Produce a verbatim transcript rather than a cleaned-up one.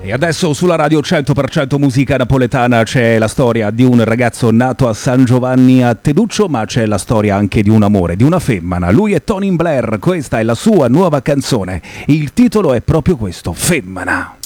E adesso sulla radio cento per cento musica napoletana c'è la storia di un ragazzo nato a San Giovanni a Teduccio, ma c'è la storia anche di un amore, di una femmina. Lui è Tony Blair, questa è la sua nuova canzone. Il titolo è proprio questo, Femmina.